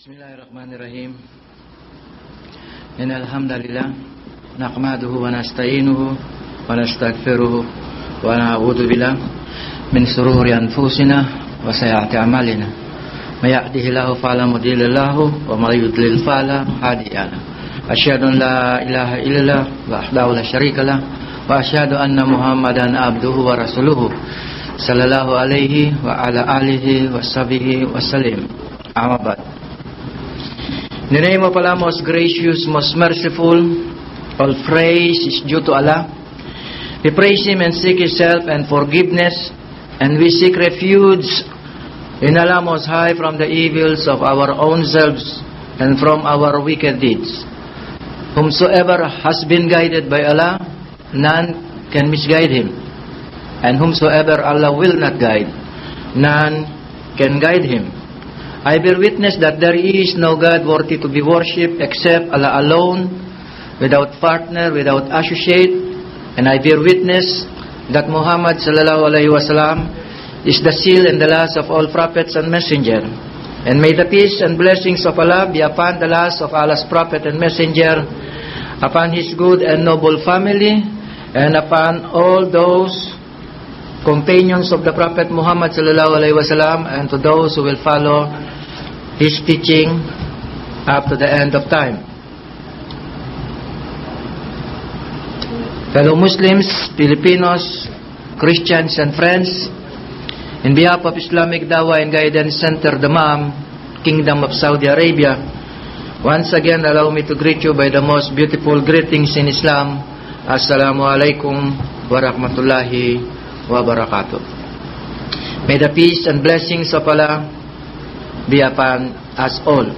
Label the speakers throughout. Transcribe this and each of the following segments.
Speaker 1: Bismillahirrahmanirrahim. Innal hamdalillah nahmaduhu wa nasta'inuhu wa nastaghfiruh wa na'udzu billah min shururi anfusina wa sayyiati a'malina. May yahdihillahu fala mudilla lahu wa may yudlil fala hadiya lahu. Asyhadu an la ilaha illallah wahdahu la syarika lah wa asyhadu anna Muhammadan abduhu wa rasuluhu sallallahu alaihi wa ala alihi wa sahbihi wa sallim. Amma ba'd. In the name of Allah, most gracious, most merciful, all praise is due to Allah. We praise Him and seek His help and forgiveness, and we seek refuge in Allah Most High from the evils of our own selves and from our wicked deeds. Whomsoever has been guided by Allah, none can misguide him, and whomsoever Allah will not guide, none can guide him. I bear witness that there is no God worthy to be worshipped except Allah alone, without partner, without associate. And I bear witness that Muhammad sallallahu alaihi wasallam is the seal and the last of all prophets and messenger. And may the peace and blessings of Allah be upon the last of Allah's prophet and messenger, upon his good and noble family, and upon all those companions of the Prophet Muhammad sallallahu alaihi wasallam, and to those who will follow his teaching up to the end of time. Fellow Muslims, Filipinos, Christians and friends, in behalf of Islamic Dawah and Guidance Center, the Kingdom of Saudi Arabia, once again allow me to greet you by the most beautiful greetings in Islam. Assalamu alaikum wa rahmatullahi wa barakatuh. May the peace and blessings of Allah be upon us all.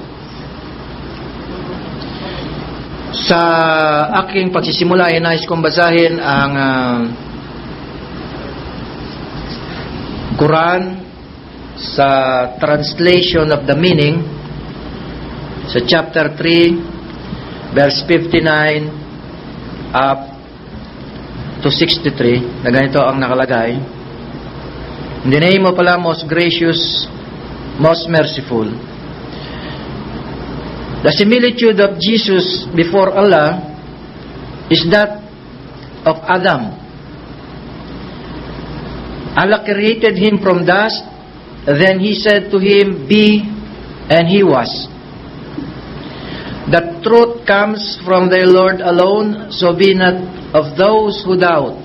Speaker 1: Sa aking pagsisimula ay nais kong basahin ang Quran sa translation of the meaning sa chapter 3 verse 59 up to 63 na ganito ang nakalagay. In the name of Allah, most gracious, most merciful. The similitude of Jesus before Allah is that of Adam. Allah created him from dust, then He said to him, "Be," and he was. The truth comes from the Lord alone, so be not of those who doubt.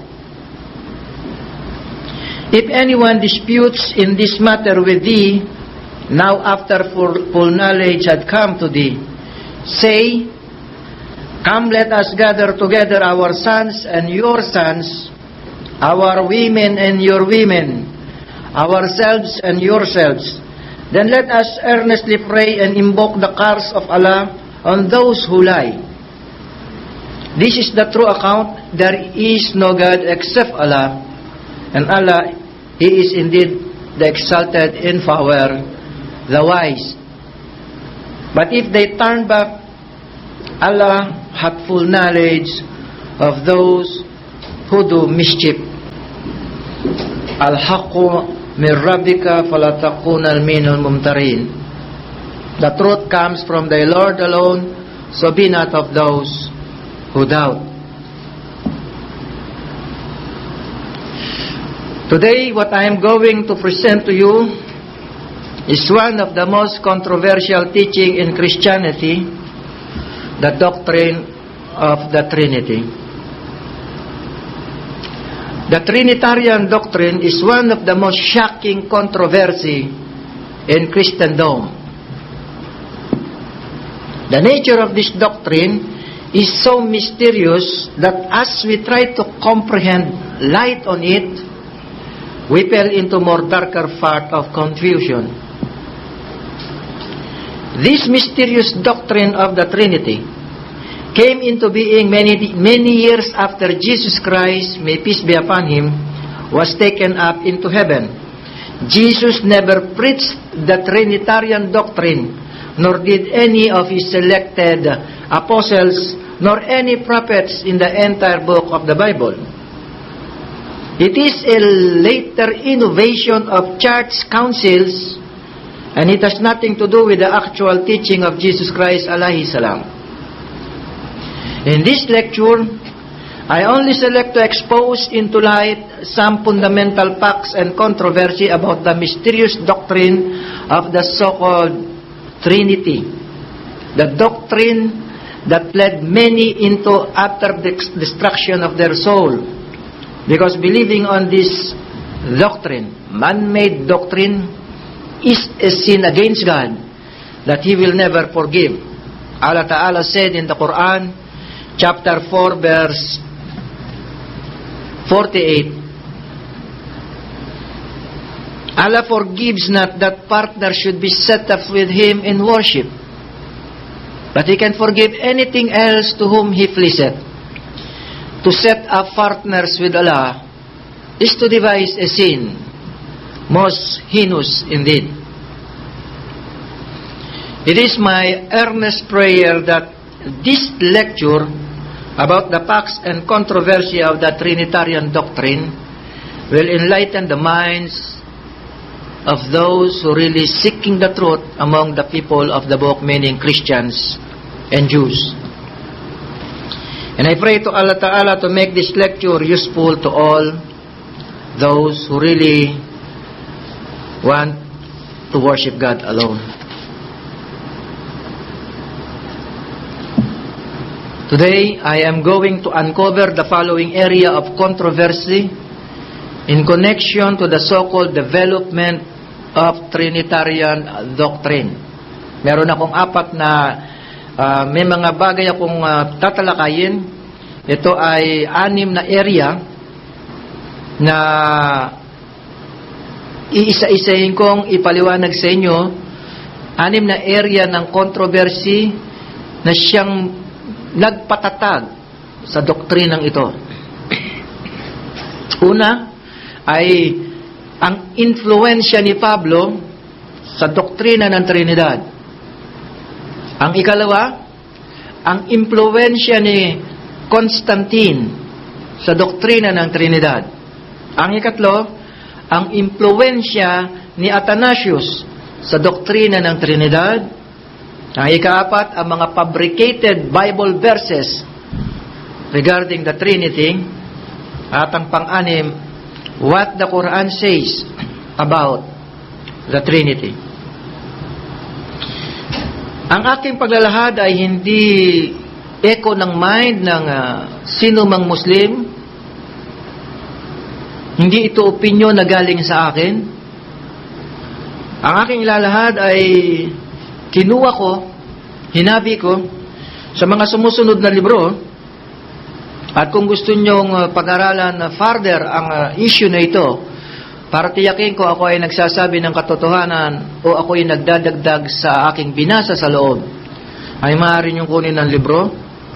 Speaker 1: If anyone disputes in this matter with thee, now after full knowledge had come to thee, say, "Come, let us gather together our sons and your sons, our women and your women, ourselves and yourselves. Then let us earnestly pray and invoke the curse of Allah on those who lie. This is the true account. There is no God except Allah, and Allah, He is indeed the exalted in power, the wise." But if they turn back, Allah hath full knowledge of those who do mischief. Al-haqqu min rabbika fala takunal minal mumtarin. The truth comes from the Lord alone, so be not of those who doubt. Today, what I am going to present to you is one of the most controversial teaching in Christianity, the doctrine of the Trinity. The Trinitarian doctrine is one of the most shocking controversy in Christendom. The nature of this doctrine is so mysterious that as we try to comprehend light on it, we fell into more darker part of confusion. This mysterious doctrine of the Trinity came into being many years after Jesus Christ, may peace be upon Him, was taken up into heaven. Jesus never preached the Trinitarian doctrine, nor did any of His selected apostles, nor any prophets in the entire book of the Bible. It is a later innovation of church councils And it has nothing to do with the actual teaching of Jesus Christ alayhi salam. In this lecture, I only select to expose into light some fundamental facts and controversy about the mysterious doctrine of the so-called Trinity. The doctrine that led many into utter destruction of their soul. Because believing on this doctrine, man-made doctrine, is a sin against God that He will never forgive. Allah Ta'ala said in the Quran, chapter 4, verse 48, Allah forgives not that partner should be set up with Him in worship, but He can forgive anything else to whom He pleaseth. To set up partners with Allah is to devise a sin, most heinous indeed. It is my earnest prayer that this lecture about the facts and controversy of the Trinitarian doctrine will enlighten the minds of those who really seeking the truth among the people of the book, meaning Christians and Jews. And I pray to Allah Ta'ala to make this lecture useful to all those who really want to worship God alone. Today, I am going to uncover the following area of controversy in connection to the so-called development of Trinitarian doctrine. Meron akong apat na may mga bagay akong tatalakayin. Ito ay 6 na area na iisa-isahin kong ipaliwanag sa inyo. 6 na area ng controversy na siyang nagpatatag sa doktrinang ito. Una ay ang influensya ni Pablo sa doktrina ng Trinidad. Ang ikalawa, ang impluensya ni Constantine sa doktrina ng Trinidad. Ang ikatlo, ang impluensya ni Athanasius sa doktrina ng Trinidad. Ang ikaapat, ang mga fabricated Bible verses regarding the Trinity. At ang pang-anim, what the Quran says about the Trinity. Ang aking paglalahad ay hindi echo ng mind ng sino mang Muslim. Hindi ito opinion na galing sa akin. Ang aking ilalahad ay kinuha ko, hinabi ko sa mga sumusunod na libro. At kung gusto nyong pag-aralan further ang issue na ito, para tiyakin ko ako ay nagsasabi ng katotohanan o ako ay nagdadagdag sa aking binasa sa loob, ay maaari nyong kunin ng libro.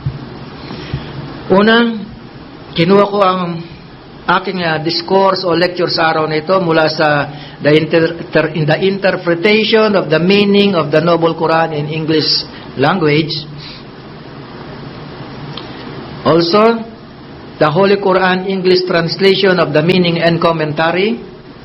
Speaker 1: Unang, kinuha ko ang aking discourse o lecture sa araw na ito mula sa the interpretation of the meaning of the Noble Quran in English language. Also, the Holy Quran English translation of the meaning and commentary.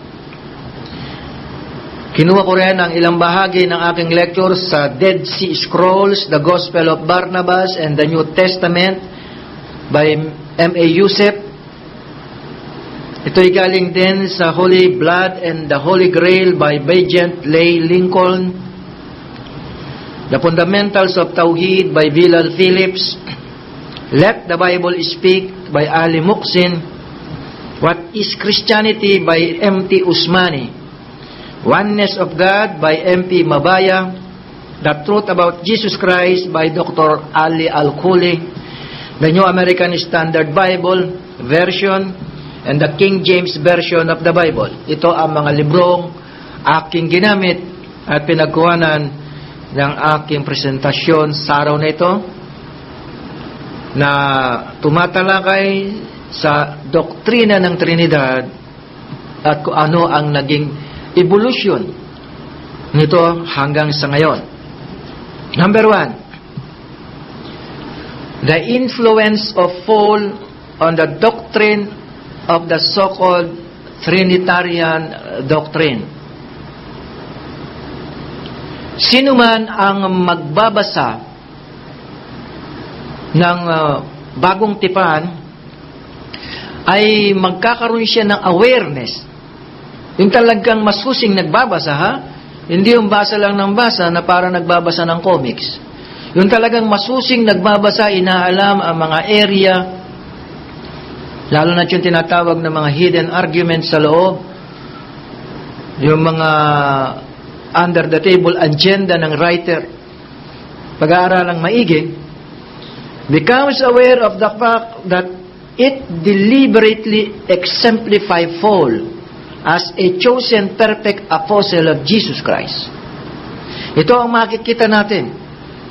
Speaker 1: Kinuha ko rin ang ilang bahagi ng aking lecture sa Dead Sea Scrolls, the Gospel of Barnabas, and the New Testament by M.A. Youssef. Ito'y galing din sa Holy Blood and the Holy Grail by Bagent Lay Lincoln. The Fundamentals of Tawhid by Bilal Phillips. Let the Bible Speak by Ali Muqsin. What is Christianity by M.T. Usmani. Oneness of God by M.P. Mabaya. The Truth About Jesus Christ by Dr. Ali Al-Khuli. The New American Standard Bible Version and the King James Version of the Bible. Ito ang mga librong aking ginamit at pinagkuhanan ng aking presentasyon sa araw na ito na tumatalakay sa doktrina ng Trinidad at kung ano ang naging evolution nito hanggang sa ngayon. Number 1, the influence of Paul on the doctrine of the so-called Trinitarian doctrine. Sino man ang magbabasa ng bagong tipan ay magkakaroon siya ng awareness. Yung talagang masusing nagbabasa, ha? Hindi yung basa lang ng basa na para nagbabasa ng comics. Yung talagang masusing nagbabasa, inaalam ang mga area, lalo na yung tinatawag na mga hidden arguments sa loob, yung mga under the table agenda ng writer, pag-aaralang maigi, becomes aware of the fact that it deliberately exemplify Paul as a chosen perfect apostle of Jesus Christ. Ito ang makikita natin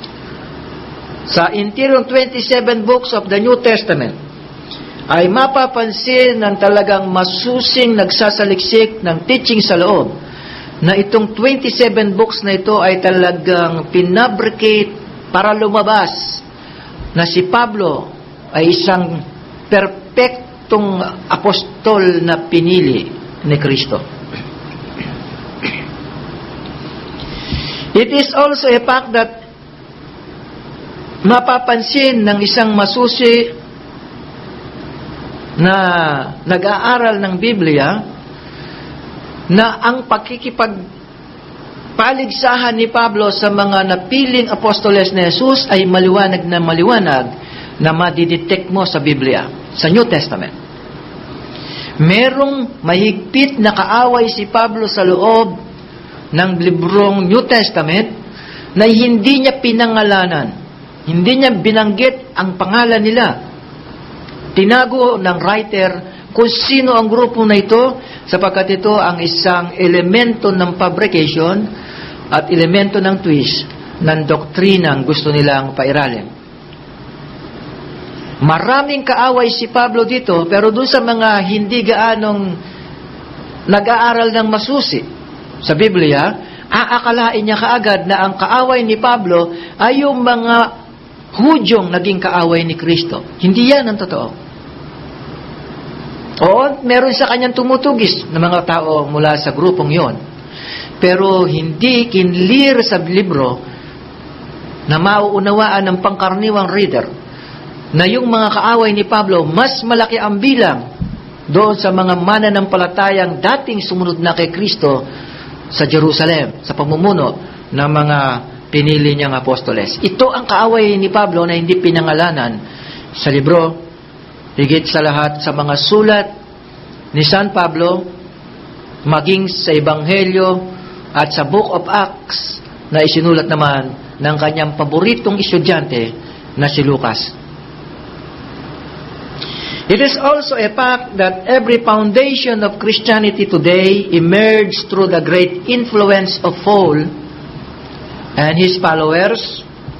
Speaker 1: sa interior 27 books of the New Testament. Ay mapapansin ng talagang masusing nagsasaliksik ng teaching sa loob na itong 27 books na ito ay talagang pinabricate para lumabas na si Pablo ay isang perpektong apostol na pinili ni Kristo. It is also a fact that mapapansin ng isang masusi na nag-aaral ng Biblia na ang pakikipagpaligsahan ni Pablo sa mga napiling apostoles ni Jesus ay maliwanag na madidetect mo sa Biblia, sa New Testament. Merong mahigpit na kaaway si Pablo sa loob ng librong New Testament na hindi niya pinangalanan. Hindi niya binanggit ang pangalan nila. Tinago ng writer kung sino ang grupo na ito sapagkat ito ang isang elemento ng fabrication at elemento ng twist ng doktrinang gusto nilang pairalim. Maraming kaaway si Pablo dito, pero doon sa mga hindi gaanong nag-aaral ng masusi sa Biblia, aakalain niya kaagad na ang kaaway ni Pablo ay yung mga Hudyong naging kaaway ni Kristo. Hindi yan ang totoo. Oo, meron sa kanyang tumutugis na mga tao mula sa grupong yon. Pero hindi kinlear sa libro na mauunawaan ng pangkaraniwang reader na yung mga kaaway ni Pablo, mas malaki ang bilang doon sa mga mananampalatayang dating sumunod na kay Kristo sa Jerusalem, sa pamumuno ng mga pinili niyang apostoles. Ito ang kaaway ni Pablo na hindi pinangalanan sa libro, higit sa lahat sa mga sulat ni San Pablo, maging sa Ebanghelyo at sa Book of Acts na isinulat naman ng kanyang paboritong estudyante na si Lucas. It is also a fact that every foundation of Christianity today emerged through the great influence of Paul and his followers,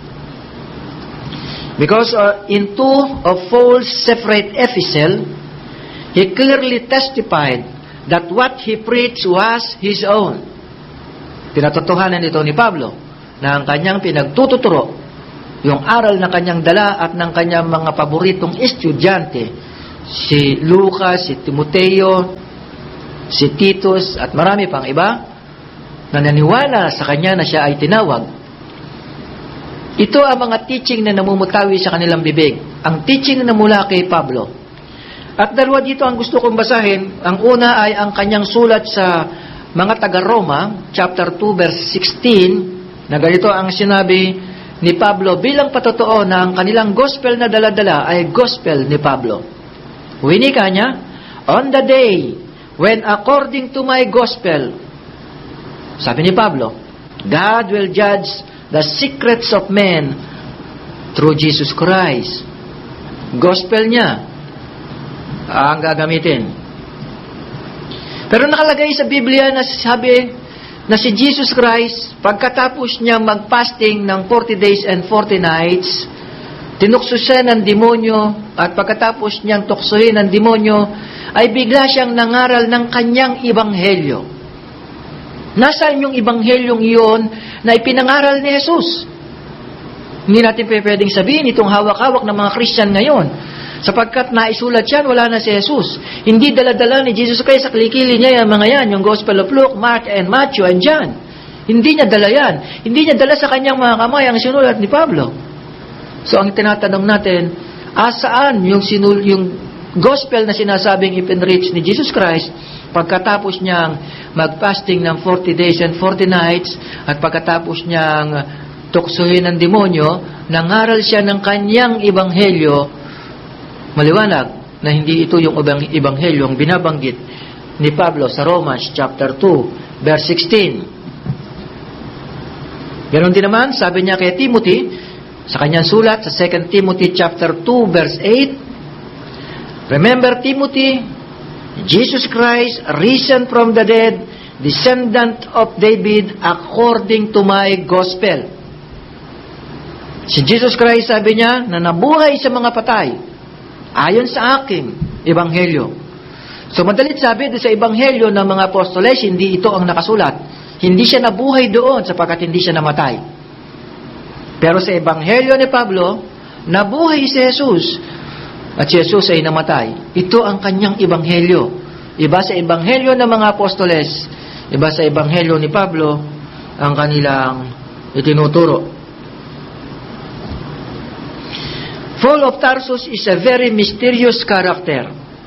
Speaker 1: because in two of Paul's separate epistles, he clearly testified that what he preached was his own. Pinatotohanan ito ni Pablo na ang kanyang pinagtututuro, yung aral na kanyang dala at ng kanyang mga paboritong estudyante, si Lucas, si Timoteo, si Titus, at marami pang iba, na naniwala sa kanya na siya ay tinawag. Ito ang mga teaching na namumutawi sa kanilang bibig. Ang teaching na mula kay Pablo. At dalawa dito ang gusto kong basahin. Ang una ay ang kanyang sulat sa mga taga-Roma, chapter 2, verse 16, na ganito ang sinabi ni Pablo bilang patotoo na ang kanilang gospel na dala-dala ay gospel ni Pablo. Winika niya, on the day when according to my gospel, sabi ni Pablo, God will judge the secrets of men through Jesus Christ. Gospel niya ang gagamitin. Pero nakalagay sa Biblia na sabi na si Jesus Christ, pagkatapos niya mag-fasting ng 40 days and 40 nights, tinukso siya ng demonyo at pagkatapos niyang tuksohin ng demonyo, ay bigla siyang nangaral ng kanyang ebanghelyo. Nasaan yung ebanghelyong iyon na ipinangaral ni Jesus? Hindi natin pwedeng sabihin itong hawak-hawak ng mga Christian ngayon. Sapagkat naisulat yan, wala na si Jesus. Hindi dala-dala ni Jesus Christ sa kilikili niya yung mga yan, yung Gospel of Luke, Mark, and Matthew, and John. Hindi niya dala yan. Hindi niya dala sa kanyang mga kamay ang sinulat ni Pablo. So, ang tinatanong natin, asaan yung gospel na sinasabing ipinreach ni Jesus Christ pagkatapos niyang mag-fasting ng 40 days and 40 nights at pagkatapos niyang tuksuhin ng demonyo, nangaral siya ng kanyang ebanghelyo, maliwanag na hindi ito yung ebanghelyo ang binabanggit ni Pablo sa Romans chapter 2 verse 16. Ganon din naman, sabi niya kay Timothy sa kanyang sulat sa 2 Timothy chapter 2 verse 8, remember Timothy, Jesus Christ risen from the dead, descendant of David according to my gospel. Si Jesus Christ, sabi niya, na nabuhay sa mga patay ayon sa aking ebanghelyo. So madalit sabi doon sa ebanghelyo ng mga apostoles, hindi ito ang nakasulat. Hindi siya nabuhay doon sapagkat hindi siya namatay. Pero sa ebanghelyo ni Pablo, nabuhay si Jesus. At si Jesus ay namatay. Ito ang kanyang ebanghelyo. Iba sa ebanghelyo ng mga apostoles, iba sa ebanghelyo ni Pablo, ang kanilang itinuturo. Paul of Tarsus is a very mysterious character.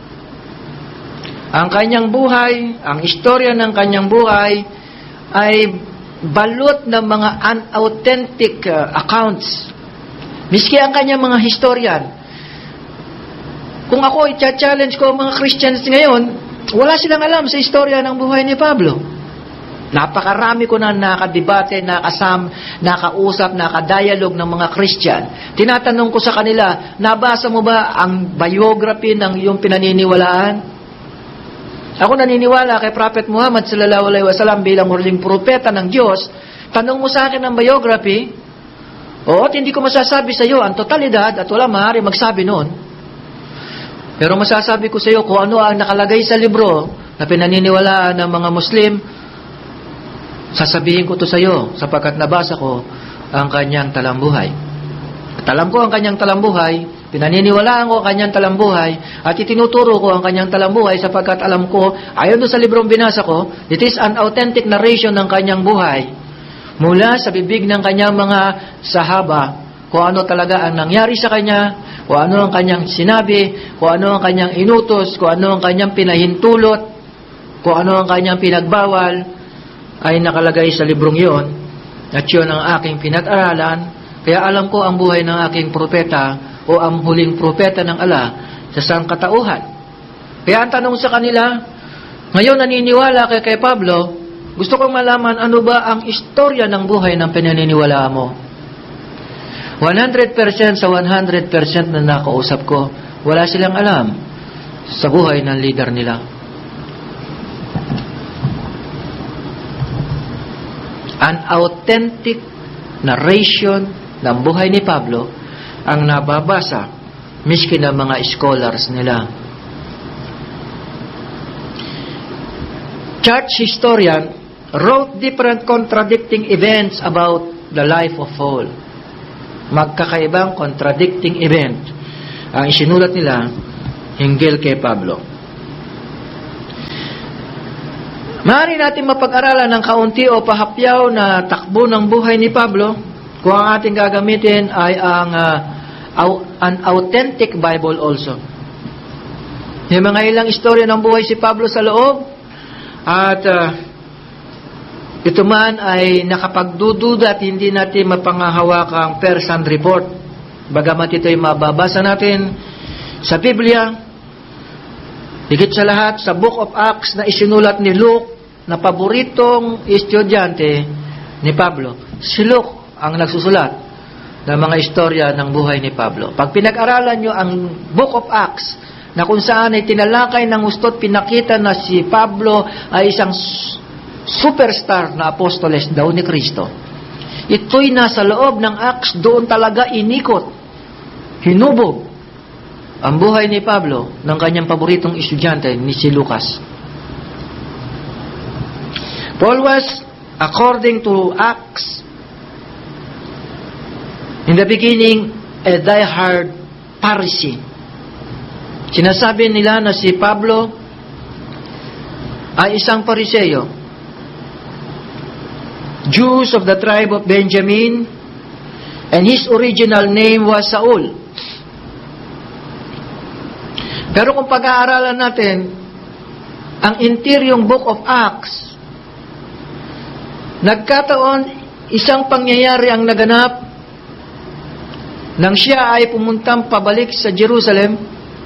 Speaker 1: Ang kanyang buhay, ang istorya ng kanyang buhay, ay balot ng mga unauthentic accounts. Miski ang kanyang mga historian. Kung ako i-challenge ko ang mga Christians ngayon, wala silang alam sa istorya ng buhay ni Pablo. Napakarami ko na nakadebate, nakausap, nakadialog ng mga Christian. Tinatanong ko sa kanila, nabasa mo ba ang biography ng iyong pinaniniwalaan? Ako naniniwala kay Prophet Muhammad sallallahu alaihi wasallam bilang huling propeta ng Diyos. Tanong mo sa akin ang biography, at hindi ko masasabi sa iyo ang totalidad at wala maaari magsabi noon. Pero masasabi ko sa iyo kung ano ang nakalagay sa libro na pinaniniwalaan ng mga Muslim, sasabihin ko to sa iyo sapagkat nabasa ko ang kanyang talambuhay. At alam ko ang kanyang talambuhay, pinaniniwalaan ko ang kanyang talambuhay, at itinuturo ko ang kanyang talambuhay sapagkat alam ko, ayon doon sa librong binasa ko, it is an authentic narration ng kanyang buhay mula sa bibig ng kanyang mga sahaba, kung ano talaga ang nangyari sa kanya, kung ano ang kanyang sinabi, kung ano ang kanyang inutos, kung ano ang kanyang pinahintulot, kung ano ang kanyang pinagbawal, ay nakalagay sa librong yon. At yun ang aking pinag-aralan. Kaya alam ko ang buhay ng aking propeta o ang huling propeta ng Allah sa sangkatauhan. Kaya ang tanong sa kanila, ngayon naniniwala kay Pablo, gusto kong malaman ano ba ang istorya ng buhay ng pinaniniwalaan mo. 100% sa 100% na nakausap ko, wala silang alam sa buhay ng leader nila. An authentic narration ng buhay ni Pablo ang nababasa miski ng mga scholars nila. Church historian wrote different contradicting events about the life of Paul. Magkakaibang contradicting event ang isinulat nila hinggil kay Pablo. Maaari natin mapag-aralan ng kaunti o pahapyaw na takbo ng buhay ni Pablo kung ang ating gagamitin ay an authentic Bible also. May mga ilang istorya ng buhay si Pablo sa loob at ito man ay nakapagdududa at hindi natin mapangahawakang first-hand report. Bagamat ito ay mababasa natin sa Biblia, higit sa lahat sa Book of Acts na isinulat ni Luke na paboritong estudyante ni Pablo. Si Luke ang nagsusulat ng mga istorya ng buhay ni Pablo. Pag pinag-aralan nyo ang Book of Acts, na kung saan ay tinalakay ng gusto't pinakita na si Pablo ay isang superstar na apostoles daw ni Kristo. Ito'y nasa loob ng Acts, doon talaga inikot, hinubog ang buhay ni Pablo ng kanyang paboritong estudyante ni si Lucas. Paul was, according to Acts, in the beginning, a diehard Pharisee. Sinasabi nila na si Pablo ay isang Pariseo. Jews of the tribe of Benjamin, and his original name was Saul. Pero kung pag-aaralan natin ang interior book of Acts, nagkataon isang pangyayari ang naganap nang siya ay pumuntang pabalik sa Jerusalem,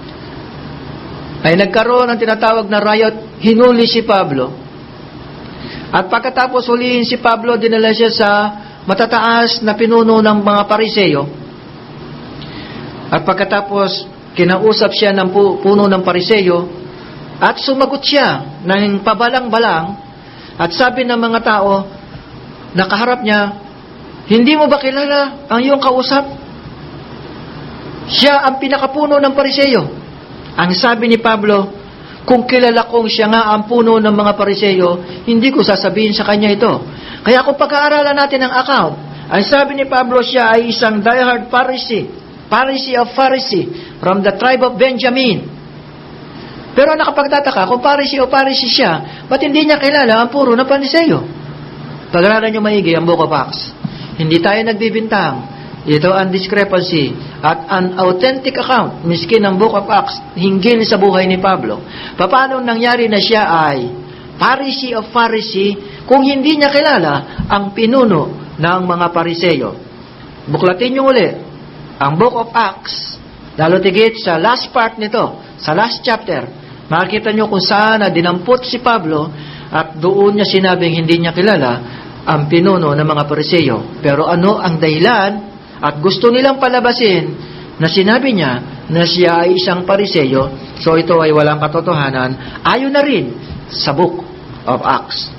Speaker 1: ay nagkaroon ng tinatawag na riot, hinuli si Pablo. At pagkatapos hulihin si Pablo, dinala siya sa matataas na pinuno ng mga Pariseyo. At pagkatapos, kinausap siya ng puno ng Pariseyo, at sumagot siya ng pabalang-balang, at sabi ng mga tao, nakaharap niya, hindi mo ba kilala ang iyong kausap? Siya ang pinakapuno ng Pariseyo. Ang sabi ni Pablo, kung kilala kong siya nga ang puno ng mga Pariseyo, hindi ko sasabihin sa kanya ito. Kaya kung pag-aaralan natin ang account, ang sabi ni Pablo, siya ay isang diehard Pharisee of Pharisee, from the tribe of Benjamin. Pero nakapagtataka, kung Pharisee siya, ba't hindi niya kilala ang puro ng Pariseyo? Pag-aaralan niyo maigi ang Book of Acts. Hindi tayo nagbibintang. Ito ang discrepancy at an authentic account, miskin ang Book of Acts, hinggil sa buhay ni Pablo. Paano nangyari na siya ay Pharisee of Pharisee kung hindi niya kilala ang pinuno ng mga Pariseyo? Buklatin niyo uli ang Book of Acts, lalo tigit sa last part nito, sa last chapter. Makikita niyo kung saan na dinampot si Pablo at doon niya sinabing hindi niya kilala ang pinuno ng mga Pariseyo. Pero ano ang dahilan? At gusto nilang palabasin na sinabi niya na siya ay isang Pariseyo, so ito ay walang katotohanan, ayon na rin sa Book of Acts.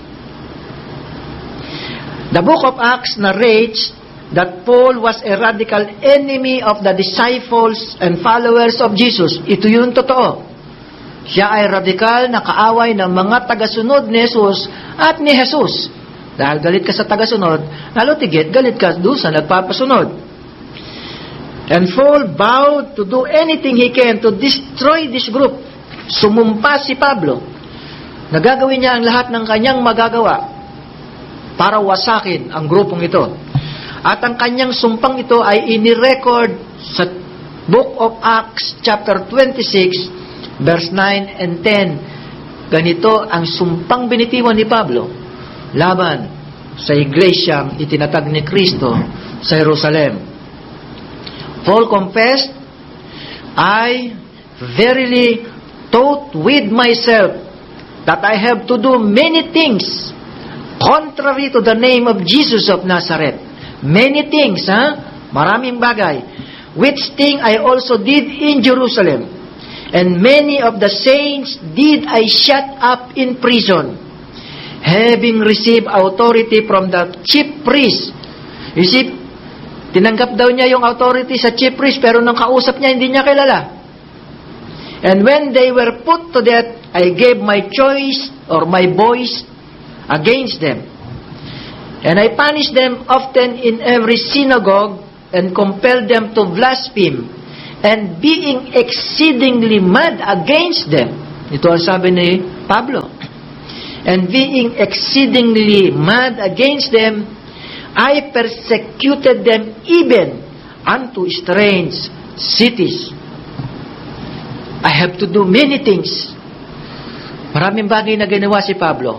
Speaker 1: The Book of Acts narrates that Paul was a radical enemy of the disciples and followers of Jesus. Ito yung totoo. Siya ay radikal na kaaway ng mga tagasunod ni Jesus at ni Jesus. Dahil galit ka sa tagasunod, lalo tigit, galit ka doon sa nagpapasunod. And Paul vowed to do anything he can to destroy this group. Sumumpa si Pablo. Nagagawin niya ang lahat ng kanyang magagawa para wasakin ang grupong ito. At ang kanyang sumpang ito ay inirecord sa Book of Acts chapter 26 verse 9 and 10. Ganito ang sumpang binitiwan ni Pablo laban sa iglesyang itinatag ni Kristo sa Jerusalem. Paul confessed, I verily thought with myself that I have to do many things contrary to the name of Jesus of Nazareth. Many things, maraming bagay. Which thing I also did in Jerusalem. And many of the saints did I shut up in prison, having received authority from the chief priest. You see, tinanggap daw niya yung authority sa chief priest, pero nang kausap niya, hindi niya kilala. And when they were put to death, I gave my choice or my voice against them. And I punished them often in every synagogue and compelled them to blaspheme, and being exceedingly mad against them. Ito ang sabi ni Pablo. And being exceedingly mad against them, I persecuted them even unto strange cities. I have to do many things. Maraming bagay na ginawa si Pablo.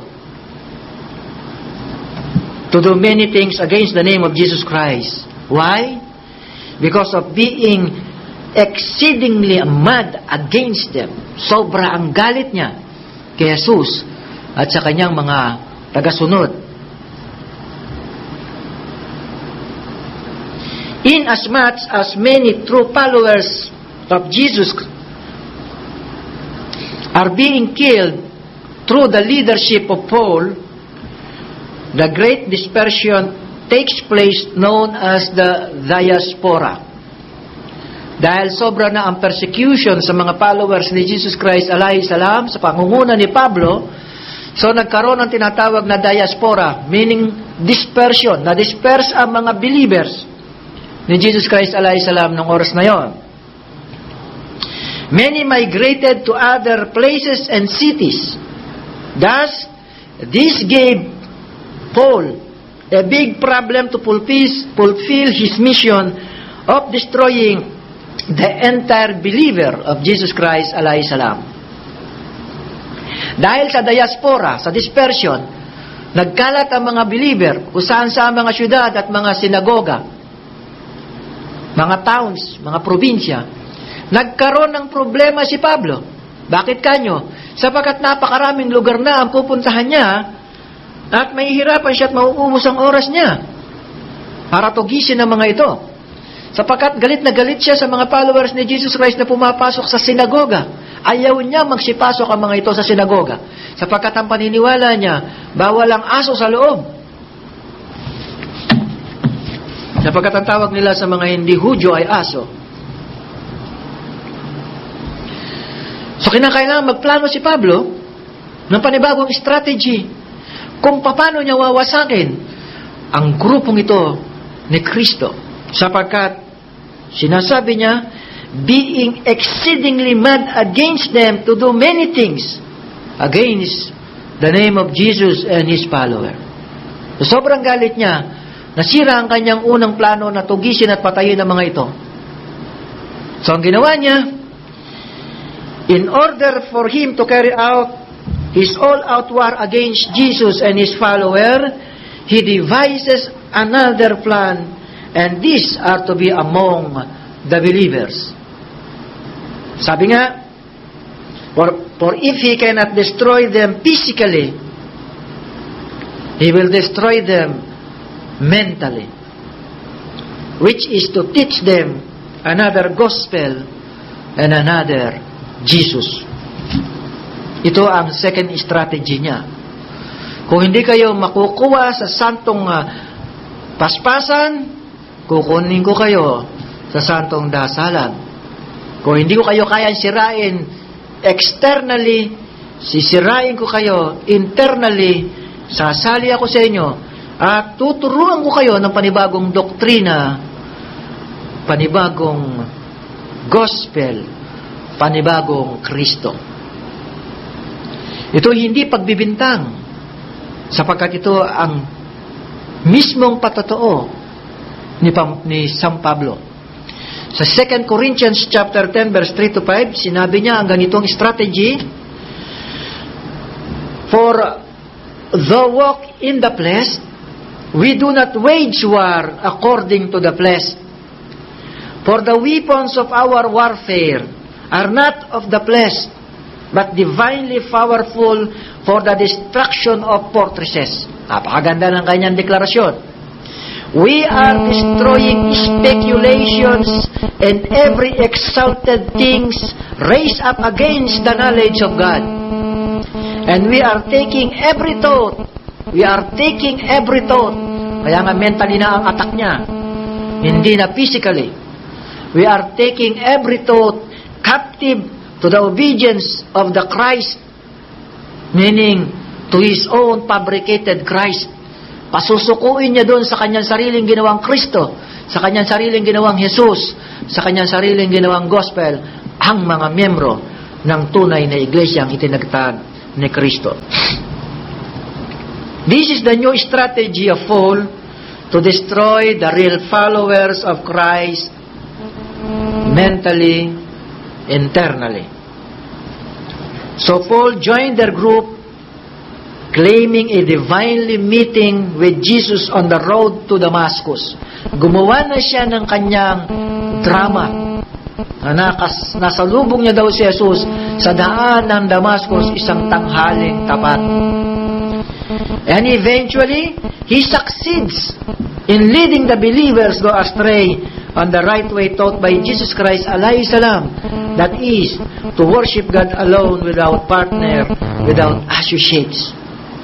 Speaker 1: To do many things against the name of Jesus Christ. Why? Because of being exceedingly mad against them. Sobra ang galit niya kay Jesus at sa kanyang mga tagasunod. Inasmuch as many true followers of Jesus are being killed through the leadership of Paul, the great dispersion takes place known as the diaspora. Dahil sobra na ang persecution sa mga followers ni Jesus Christ alayhi salam sa pangunguna ni Pablo, so nagkaroon ng tinatawag na diaspora, meaning dispersion, na-disperse ang mga believers ni Jesus Christ alayhi salam ng oras na yon. Many migrated to other places and cities. Thus, this gave Paul
Speaker 2: a big problem to fulfill his mission of destroying the entire believer of Jesus Christ alayhi salam. Dahil sa diaspora, sa dispersion, nagkalat ang mga believer kung saan sa mga syudad at mga sinagoga, mga towns, mga probinsya. Nagkaroon ng problema si Pablo. Bakit kanyo? Sapagkat napakaraming lugar na ang pupuntahan niya at mahihirapan siya at mauubos ang oras niya para tugisin ang mga ito. Sapagkat galit na galit siya sa mga followers ni Jesus Christ na pumapasok sa sinagoga. Ayaw niya magsipasok ang mga ito sa sinagoga. Sapagkat ang paniniwala niya, bawal ang aso sa loob. Sapagkat ang tawag nila sa mga hindi Hudyo ay aso. So kinakailangan magplano si Pablo ng panibagong strategy kung paano niya wawasakin ang grupong ito ni Kristo. Sapagkat sinasabi niya, being exceedingly mad against them to do many things against the name of Jesus and His follower. So, sobrang galit niya, nasira ang kanyang unang plano na tugisin at patayin ang mga ito. So ang ginawa niya, in order for him to carry out his all-out war against Jesus and His follower, he devises another plan, and these are to be among the believers. Sabi nga, for if he cannot destroy them physically, he will destroy them mentally, which is to teach them another gospel and another Jesus. Ito ang second strategy niya. Kung hindi kayo makukuha sa santong paspasan, kukunin ko kayo sa santong dasalan. Kung hindi ko kayo kayang sirain externally, sisirain ko kayo internally, sasali ako sa inyo, at tuturuan ko kayo ng panibagong doktrina, panibagong gospel, panibagong Kristo. Ito hindi pagbibintang, sapagkat ito ang mismong patotoo ni San Pablo. Sa 2 Corinthians chapter 10 verse 3 to 5, sinabi niya ang ganitong strategy, for the walk in the flesh, we do not wage war according to the flesh. For the weapons of our warfare are not of the flesh, but divinely powerful for the destruction of fortresses. Napakaganda ng kanyang deklarasyon. We are destroying speculations and every exalted things raised up against the knowledge of God. And we are taking every thought. We are taking every thought. Kaya nga mentally na ang attack niya. Hindi na physically. We are taking every thought captive to the obedience of the Christ, meaning to His own fabricated Christ. Pasusukuin niya doon sa kanyang sariling ginawang Kristo, sa kanyang sariling ginawang Jesus, sa kanyang sariling ginawang gospel, ang mga miyembro ng tunay na iglesyang itinagtag ni Kristo. This is the new strategy of Paul to destroy the real followers of Christ mentally, internally. So Paul joined their group, claiming a divinely meeting with Jesus on the road to Damascus. Gumawa na siya ng kanyang drama na nasalubong niya daw si Jesus sa daan ng Damascus isang tanghaling tapat. And eventually, he succeeds in leading the believers go astray on the right way taught by Jesus Christ alayhi salam, that is, to worship God alone without partner, without associates.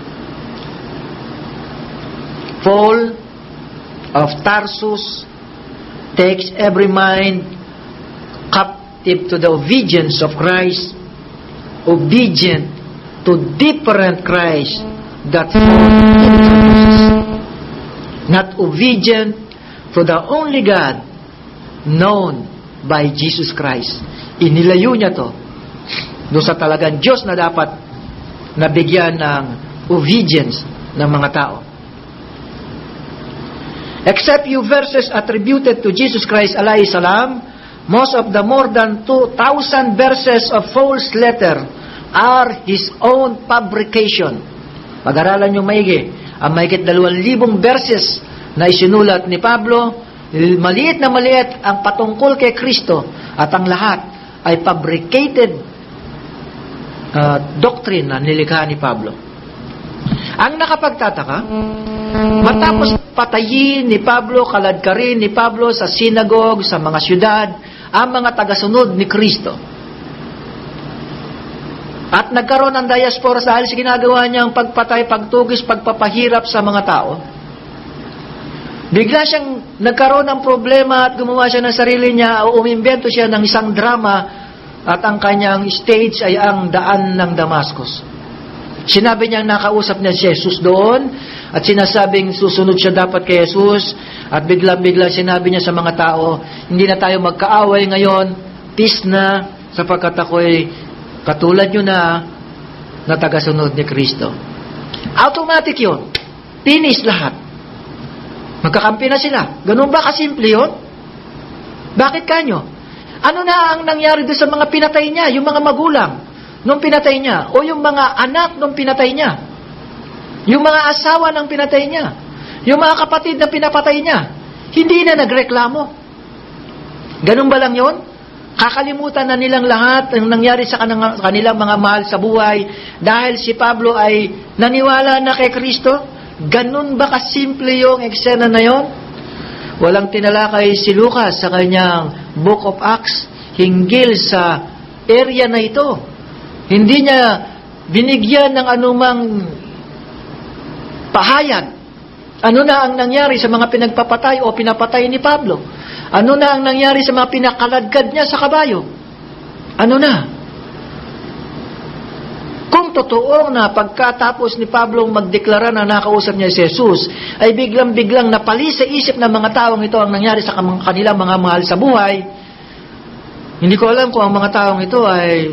Speaker 2: Paul of Tarsus takes every mind captive to the obedience of Christ, obedient to different Christ that Paul introduces, not obedient to the only God known by Jesus Christ. Inilayo niya to doon sa talagang Diyos na dapat nabigyan ng obedience ng mga tao. Except few verses attributed to Jesus Christ alayhi salam, most of the more than 2,000 verses of false letter are His own fabrication. Pag-aralan nyo maigi, ang mahigit 2,000 verses na isinulat ni Pablo, maliit na maliit ang patungkol kay Kristo, at ang lahat ay fabricated doctrine na nilikha ni Pablo. Ang nakapagtataka, matapos patayin ni Pablo, kaladkarin ni Pablo sa sinagog, sa mga syudad, ang mga tagasunod ni Kristo. At nagkaroon ng diaspora dahil sa ginagawa niyang pagpatay, pagtugis, pagpapahirap sa mga tao. Bigla siyang nagkaroon ng problema at gumawa siya ng sarili niya o umimbento siya ng isang drama at ang kanyang stage ay ang daan ng Damascus. Sinabi niyang nakausap niya si Jesus doon at sinasabing susunod siya dapat kay Jesus at biglang-biglang sinabi niya sa mga tao, hindi na tayo magkaaway ngayon, peace na, sapagkat ako'y katulad nyo na tagasunod ni Kristo. Automatic yun. Finish lahat. Magkakampi na sila. Ganun ba kasimple yun? Bakit kanyo? Ano na ang nangyari doon sa mga pinatay niya? Yung mga magulang nung pinatay niya? O yung mga anak nung pinatay niya? Yung mga asawa nung pinatay niya? Yung mga kapatid na pinapatay niya? Hindi na nagreklamo. Ganun ba lang yun? Kakalimutan na nilang lahat ang nangyari sa kanilang mga mahal sa buhay dahil si Pablo ay naniwala na kay Kristo? Ganun ba kasimple yung eksena na yon? Walang tinalakay si Lucas sa kanyang Book of Acts hinggil sa area na ito. Hindi niya binigyan ng anumang pahayag. Ano na ang nangyari sa mga pinagpapatay o pinapatay ni Pablo? Ano na ang nangyari sa mga pinakaladkad niya sa kabayo? Ano na? Kung totoo na pagkatapos ni Pablo magdeklara na nakausap niya si Jesus, ay biglang-biglang napali sa isip ng mga taong ito ang nangyari sa kanilang mga mahal sa buhay, hindi ko alam kung ang mga taong ito ay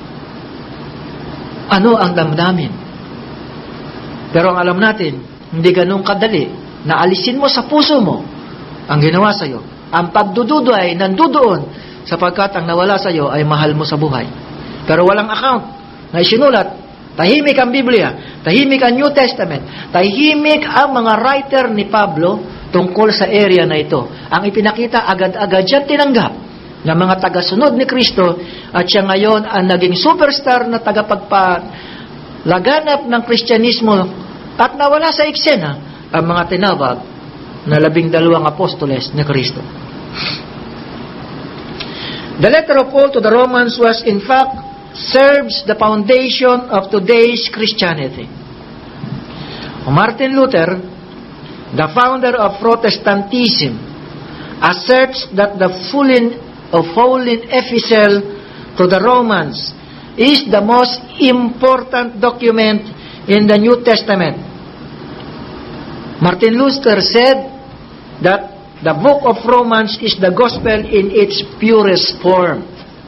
Speaker 2: ano ang damdamin. Pero ang alam natin, hindi ganun kadali na alisin mo sa puso mo ang ginawa sa iyo. Ang pagdududo ay nandudoon sapagkat ang nawala sa iyo ay mahal mo sa buhay. Pero walang account na isinulat, tahimik ang Biblia, tahimik ang New Testament, tahimik ang mga writer ni Pablo tungkol sa area na ito. Ang ipinakita agad-agad yan tinanggap ng mga tagasunod ni Kristo at siya ngayon ang naging superstar na tagapagpalaganap ng Kristyanismo at nawala sa eksena ang mga tinawag na 12 apostoles ni Kristo. The letter of Paul to the Romans was in fact serves the foundation of today's Christianity. Martin Luther, the founder of Protestantism, asserts that the fallen epistle to the Romans is the most important document in the New Testament. Martin Luther said that the book of Romans is the gospel in its purest form.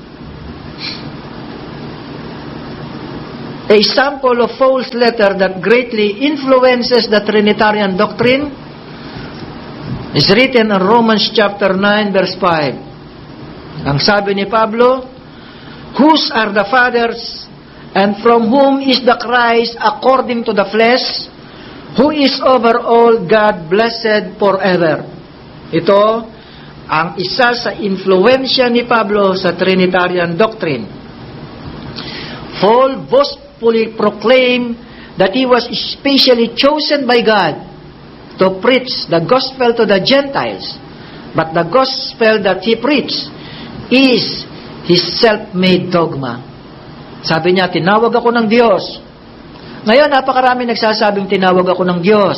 Speaker 2: A sample of false letter that greatly influences the Trinitarian doctrine is written in Romans chapter 9 verse 5. Ang sabi ni Pablo, whose are the fathers and from whom is the Christ according to the flesh, who is over all God blessed forever. Ito ang isa sa influensya ni Pablo sa Trinitarian doctrine. Paul boastfully proclaimed that he was specially chosen by God to preach the gospel to the Gentiles, but the gospel that he preached is his self-made dogma. Sabi niya, tinawag ako ng Diyos. Ngayon, napakarami nagsasabing tinawag ako ng Diyos.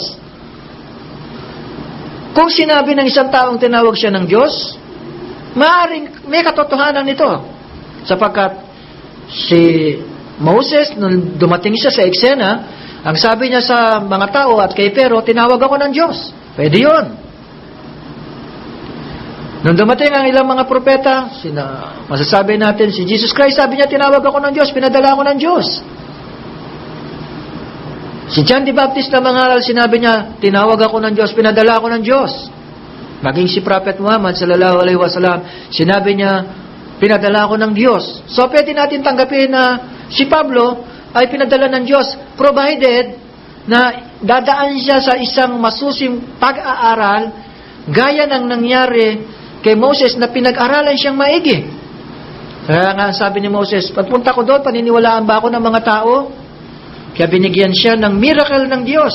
Speaker 2: Kung sinabi ng isang taong tinawag siya ng Diyos, maaaring may katotohanan nito. Sapagkat si Moses, nung dumating siya sa eksena, ang sabi niya sa mga tao at kay Pero, tinawag ako ng Diyos. Pwede yun. Nung dumating ang ilang mga propeta, masasabi natin, si Jesus Christ, sabi niya, tinawag ako ng Diyos, pinadala ako ng Diyos. Si John the Baptist na mangaral, sinabi niya, tinawag ako ng Diyos, pinadala ako ng Diyos. Maging si Prophet Muhammad sallallahu alaihi wasallam, sinabi niya, pinadala ako ng Diyos. So pwede natin tanggapin na si Pablo ay pinadala ng Diyos, provided na dadaan siya sa isang masusing pag-aaral gaya ng nangyari kay Moses na pinag-aralan siyang maigi. Kaya nga sabi ni Moses, pagpunta ko doon, paniniwalaan ba ako ng mga tao? Kaya binigyan siya ng miracle ng Diyos.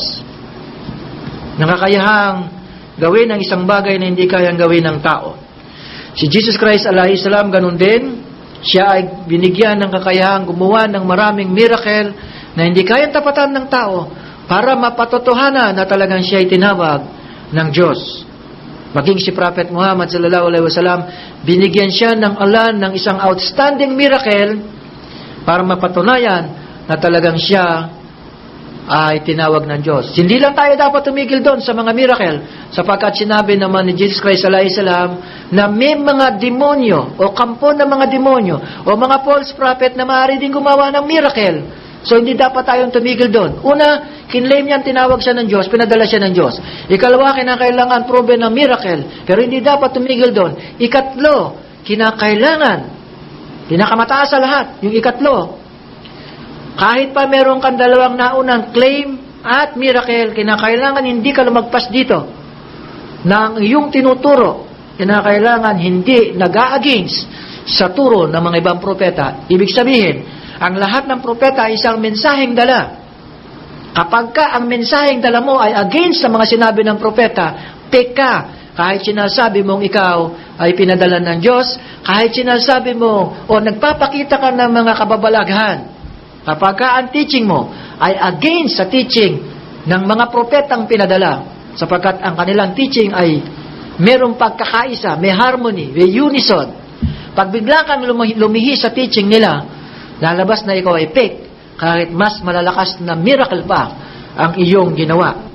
Speaker 2: Nakakayahang gawin ang isang bagay na hindi kayang gawin ng tao. Si Jesus Christ alaihi salam, ganun din. Siya ay binigyan ng kakayahang gumawa ng maraming miracle na hindi kayang tapatan ng tao para mapatotohanan na talagang siya ay tinawag ng Diyos. Maging si Prophet Muhammad sallallahu alaihi wasallam, binigyan siya ng alan ng isang outstanding miracle para mapatunayan na talagang siya ay tinawag ng Diyos. Hindi lang tayo dapat tumigil doon sa mga miracle, sapagkat sinabi naman ni Jesus Christ alaihi salam na may mga demonyo o kampo ng mga demonyo o mga false prophet na maaari din gumawa ng miracle. So hindi dapat tayong tumigil doon. Una, kinlaim niyan, tinawag siya ng Diyos, pinadala siya ng Diyos. Ikalawa, kinakailangan proven ng miracle, pero hindi dapat tumigil doon. Ikatlo, kinakailangan, pinakamataas sa lahat, yung ikatlo, kahit pa meron kang dalawang naunang claim at miracle, kinakailangan hindi ka lumagpas dito ng iyong tinuturo. Kinakailangan hindi nag-a-against sa turo ng mga ibang propeta. Ibig sabihin, ang lahat ng propeta ay isang mensaheng dala. Kapag ka ang mensaheng dala mo ay against sa mga sinabi ng propeta, peka. Kahit sinasabi mong ikaw ay pinadala ng Diyos, kahit sinasabi mo o nagpapakita ka ng mga kababalaghan, kapag ka ang teaching mo ay against sa teaching ng mga propetang pinadala, sapagkat ang kanilang teaching ay merong pagkakaisa, may harmony, may unison. Pag bigla kang lumihi sa teaching nila, lalabas na ikaw ay fake, kahit mas malalakas na miracle pa ang iyong ginawa.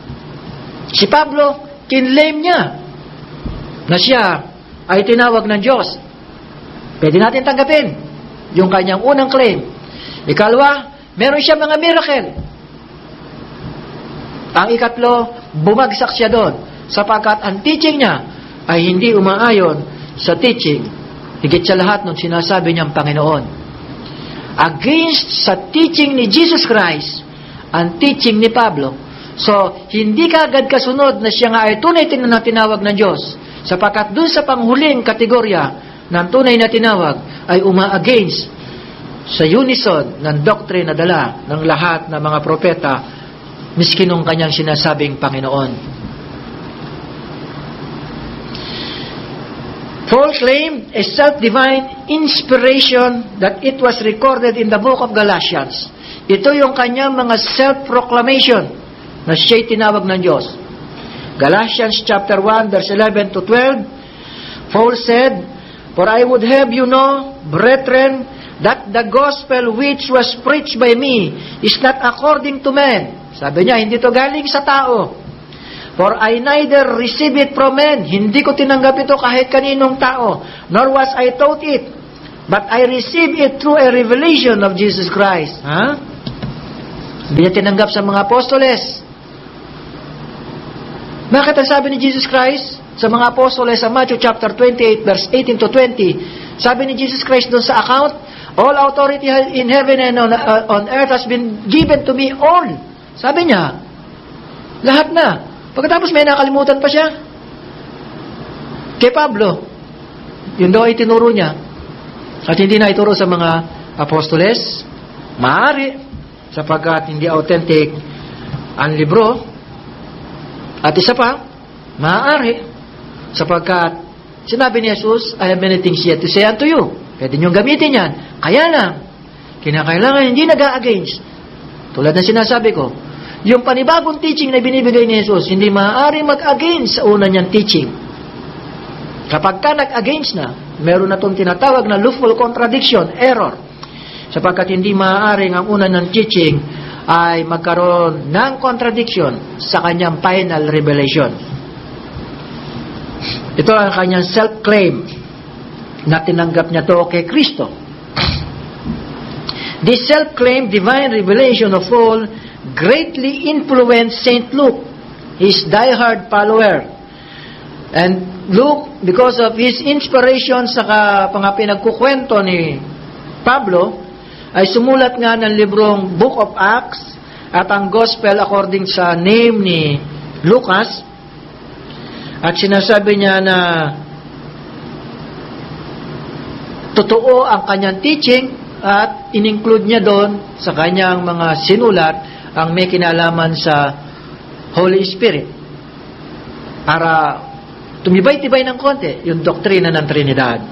Speaker 2: Si Pablo, kinlaim niya na siya ay tinawag ng Diyos. Pwede natin tanggapin yung kanyang unang claim. Ikalawa, meron siya mga miracle. Ang ikatlo, bumagsak siya doon sapagkat ang teaching niya ay hindi umaayon sa teaching, higit sa lahat nung sinasabi niyang Panginoon. Against sa teaching ni Jesus Christ, ang teaching ni Pablo. So, hindi ka agad kasunod na siya nga ay tunay na tinawag ng Diyos, sapagkat doon sa panghuling kategorya ng tunay na tinawag ay uma-against sa unison ng doctrine na dala ng lahat ng mga propeta, miski nung kanyang sinasabing Panginoon. Paul claimed a self-divine inspiration that it was recorded in the book of Galatians. Ito yung kanyang mga self-proclamation na siya'y tinawag ng Diyos. Galatians chapter 1 verse 11 to 12, Paul said, "For I would have you know, brethren, that the gospel which was preached by me is not according to men." Sabi niya, hindi to galing sa tao. "For I neither receive it from men." Hindi ko tinanggap ito kahit kaninong tao. "Nor was I taught it, but I received it through a revelation of Jesus Christ." Hindi niya tinanggap sa mga apostoles. Bakit ang sabi ni Jesus Christ sa mga apostoles sa Matthew chapter 28 verse 18 to 20? Sabi ni Jesus Christ doon sa account, "All authority in heaven and on earth has been given to me." All. Sabi niya, lahat na. Pagkatapos may nakalimutan pa siya. Kay Pablo, yun daw ay tinuro niya. At hindi na ituro sa mga apostoles. Maaari, sapagkat hindi authentic ang libro. At isa pa, maaari, sapagkat sinabi ni Jesus, "I have many things yet to say unto you." Pwede niyong gamitin yan. Kaya lang, kinakailangan hindi nag-a-against. Tulad na sinasabi ko, yung panibagong teaching na binibigay ni Jesus, hindi maaari mag-against sa una niyang teaching. Kapag ka nag-against na, meron na itong tinatawag na lawful contradiction, error. Sapagkat hindi maaaring ang una ng teaching ay magkaroon ng contradiction sa kanyang final revelation. Ito ang kanyang self-claim na tinanggap niya to kay Kristo. This self-claimed divine revelation of all greatly influenced St. Luke, his diehard follower. And Luke, because of his inspiration sa mga pinagkukwento ni Pablo, ay sumulat nga ng librong Book of Acts at ang Gospel according sa name ni Lucas. At sinasabi niya na totoo ang kanyang teaching at in-include niya doon sa kanyang mga sinulat ang may kinalaman sa Holy Spirit para tumibay-tibay ng konti yung doktrina ng Trinidad.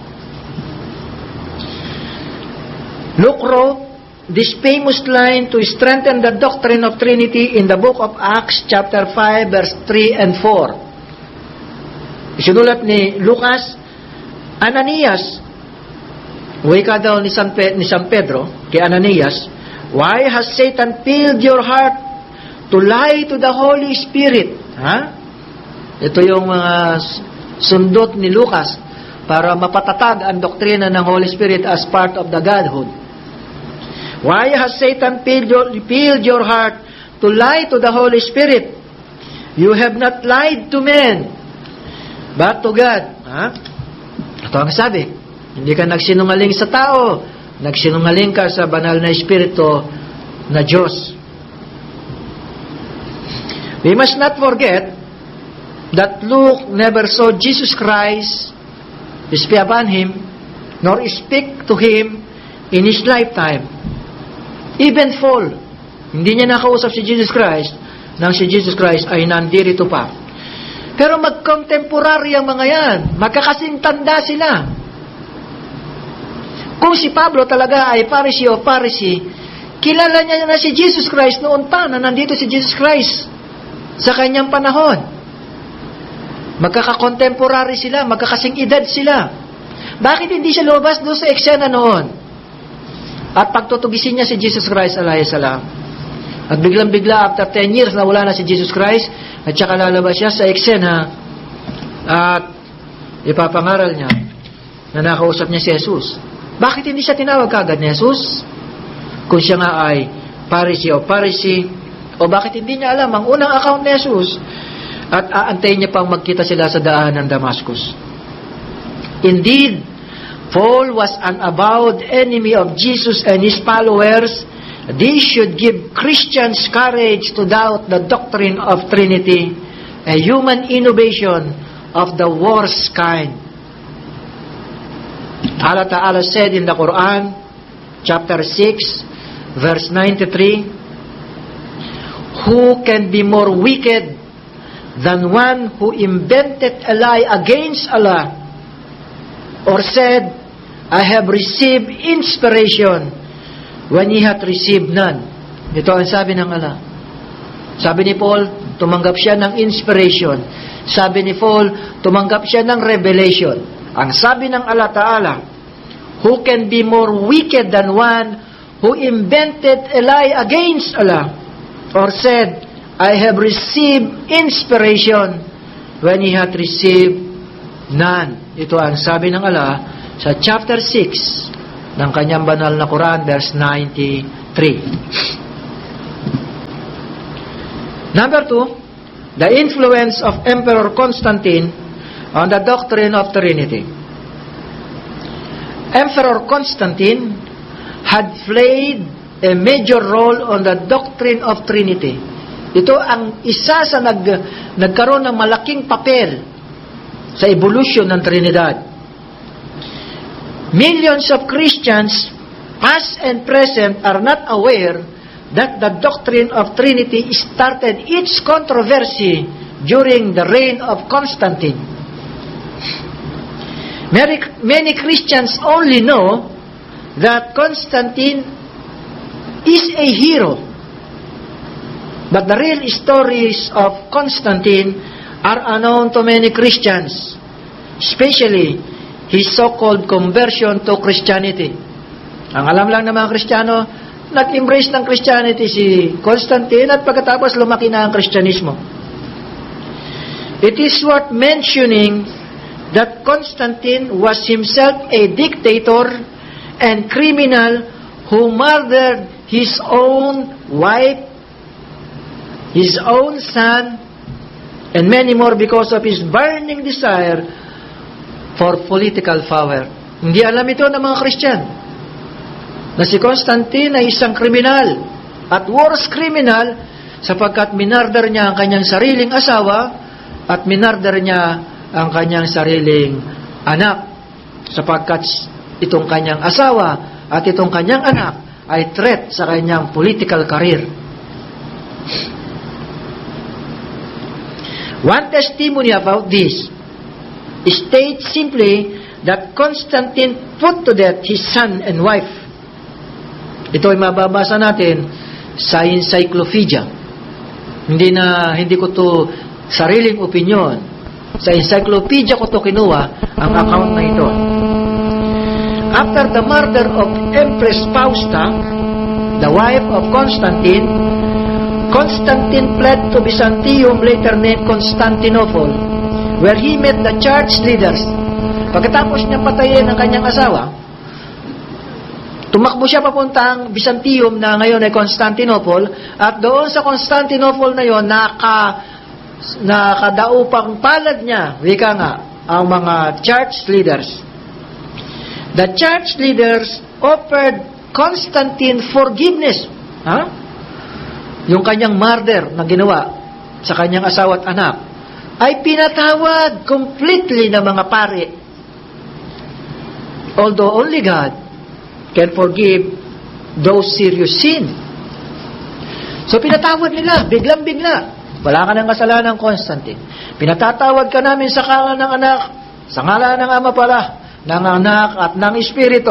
Speaker 2: Luke wrote this famous line to strengthen the doctrine of Trinity in the book of Acts chapter 5 verse 3 and 4. Isinulat ni Lucas, Ananias, wika daw ni San Pedro kay Ananias, why has Satan filled your heart to lie to the Holy Spirit? Ito yung mga sundot ni Lucas para mapatatag ang doktrina ng Holy Spirit as part of the Godhood. Why has Satan filled your heart to lie to the Holy Spirit? You have not lied to men, but to God. Ito ang sabi. Hindi ka nagsinungaling sa tao. Nagsinungaling ka sa banal na Espiritu na Diyos. We must not forget that Luke never saw Jesus Christ, peace be upon him, nor speak to him in his lifetime. Even Paul, hindi niya nakausap si Jesus Christ nang si Jesus Christ ay nandirito pa. Pero mag-contemporary ang mga yan. Magkakasing tanda sila. Kung si Pablo talaga ay Pharisee o Pharisee, kilala niya na si Jesus Christ noon pa na nandito si Jesus Christ sa kanyang panahon. Magkaka-contemporary sila, magkakasing edad sila. Bakit hindi siya lumabas doon sa eksena noon? At pagtutugisin niya si Jesus Christ, alayhi salam. At biglang-bigla, after 10 years na wala na si Jesus Christ, at saka lalabas siya sa eksena at ipapangaral niya na nakausap niya si Jesus. Bakit hindi siya tinawag kagad ni Jesus? Kung siya nga ay Pharisee o Pharisee, o bakit hindi niya alam ang unang account ni Jesus at aantayin niya pang magkita sila sa daan ng Damascus? Indeed, Paul was an avowed enemy of Jesus and his followers. This should give Christians courage to doubt the doctrine of Trinity, a human innovation of the worst kind. Allah Ta'ala said in the Quran, chapter 6, verse 93, who can be more wicked than one who invented a lie against Allah, or said, I have received inspiration when he had received none. Ito ang sabi ng Allah. Sabi ni Paul, tumanggap siya ng inspiration. Sabi ni Paul, tumanggap siya ng revelation. Ang sabi ng Allah Ta'ala, who can be more wicked than one who invented a lie against Allah, or said, I have received inspiration when he had received none. Ito ang sabi ng Allah sa chapter 6 ng kanyang banal na Quran, verse 93. Number 2, the influence of Emperor Constantine on the doctrine of Trinity. Emperor Constantine had played a major role on the doctrine of Trinity. Ito ang isa sa nagkaroon ng malaking papel sa evolution ng Trinidad. Millions of Christians, past and present, are not aware that the doctrine of Trinity started its controversy during the reign of Constantine. Many Christians only know that Constantine is a hero, but the real stories of Constantine are unknown to many Christians, especially his so-called conversion to Christianity. Ang alam lang ng mga Kristiyano, nag-embrace ng Christianity si Constantine at pagkatapos lumaki na ang Kristyanismo. It is worth mentioning that Constantine was himself a dictator and criminal who murdered his own wife, his own son, and many more because of his burning desire for political power. Hindi alam ito ng mga Christian na si Constantine ay isang kriminal at worse criminal sapagkat minarder niya ang kanyang sariling asawa at minarder niya ang kanyang sariling anak sapagkat itong kanyang asawa at itong kanyang anak ay threat sa kanyang political career. One testimony about this states simply that Constantine put to death his son and wife. Ito ay mababasa natin sa encyclopedia. Hindi ko to sariling opinion. Sa encyclopedia ko to kinuha ang account na ito. After the murder of Empress Fausta, the wife of Constantine, Constantine fled to Byzantium, later named Constantinople, where he met the church leaders. Pagkatapos niyang patayin ang kanyang asawa, tumakbo siya papuntang Byzantium na ngayon ay Constantinople, at doon sa Constantinople na yon nakadaupang palad niya, wika nga, ang mga church leaders. The church leaders offered Constantine forgiveness. Yung kanyang murder na ginawa sa kanyang asawa at anak ay pinatawad completely ng mga pari. Although only God can forgive those serious sin. So pinatawad nila, biglang-bigla. Wala ka ng kasalanan, Constantine. Pinatatawad ka namin sa ngalan ng anak, sa ngalan ng ama pala, ng anak at ng Espiritu.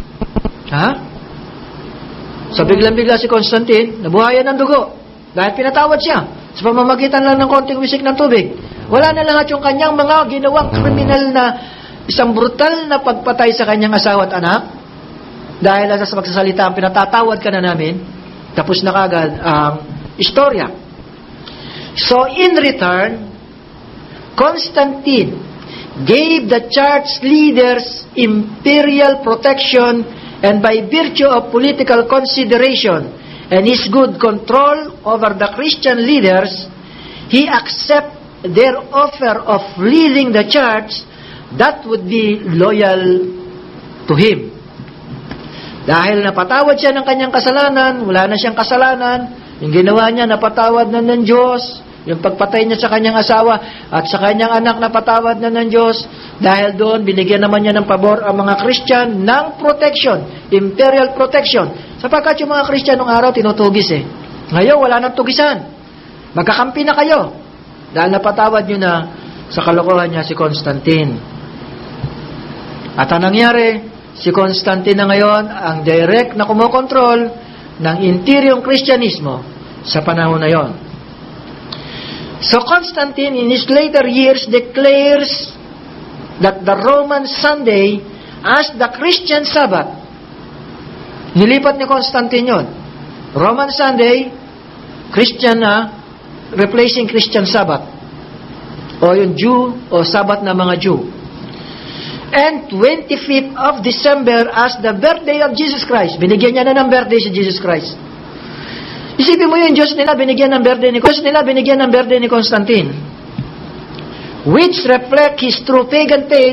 Speaker 2: So biglang-bigla si Constantine, nabuhayan ng dugo. Dahil pinatawad siya sa pamamagitan lang ng konting wisik ng tubig. Wala na lahat yung kanyang mga ginawang kriminal na isang brutal na pagpatay sa kanyang asawa at anak. Dahil sa magsasalita, pinatatawad ka na namin, tapos na kagad ang istorya. So in return, Constantine gave the church leaders imperial protection, and by virtue of political consideration and his good control over the Christian leaders, he accepted their offer of leading the church that would be loyal to him. Dahil napatawad siya ng kanyang kasalanan, wala na siyang kasalanan, yung ginawa niya napatawad na ng Diyos, yung pagpatay niya sa kanyang asawa at sa kanyang anak napatawad na ng Diyos, dahil doon binigyan naman niya ng pabor ang mga Christian ng protection, imperial protection. Sapagkat yung mga Christian nung araw tinutugis Ngayon wala nang tugisan. Magkakampi na kayo. Dahil napatawad niyo na sa kalokohan niya si Constantine. At ang nangyari, si Constantine na ngayon ang direct na kumokontrol ng interior Kristyanismo sa panahon na yon. So Constantine in his later years declares that the Roman Sunday as the Christian Sabbath. Nilipat ni Constantine yun. Roman Sunday, Christian replacing Christian Sabbath. O yung Jew o Sabbath na mga Jew. And 25th of December as the birthday of Jesus Christ. Binigyan niya na ng birthday si Jesus Christ. Isipin mo yung Diyos nila binigyan ng birthday ni Constantine, which reflect his true pagan faith